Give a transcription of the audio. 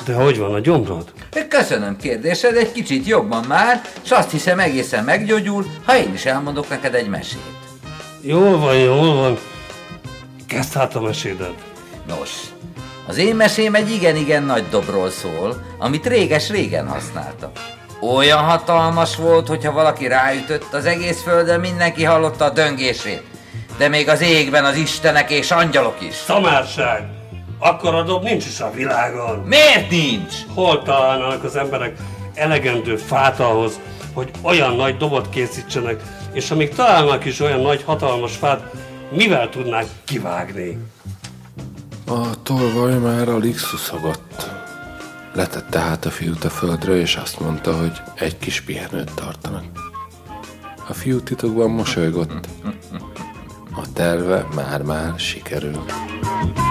De hogy van a gyomrod? Köszönöm kérdésed, egy kicsit jobban már, és azt hiszem egészen meggyógyul, ha én is elmondok neked egy mesét. Jól van. Kezd hát a mesédet. Nos, az én mesém egy igen-igen nagy dobról szól, amit réges-régen használtak. Olyan hatalmas volt, hogyha valaki ráütött, az egész földön mindenki hallotta a döngését. De még az égben az istenek és angyalok is. Szamárság! Akkora dob nincs is a világon. Miért nincs? Hol találnának az emberek elegendő fát ahhoz, hogy olyan nagy dobot készítsenek, és amíg találnak is olyan nagy, hatalmas fát, mivel tudnák kivágni? A tolvaj már alig szuszogott. Letette hát a fiút a földre, és azt mondta, hogy egy kis pihenőt tartanak. A fiú titokban mosolygott. A terve már-már sikerül.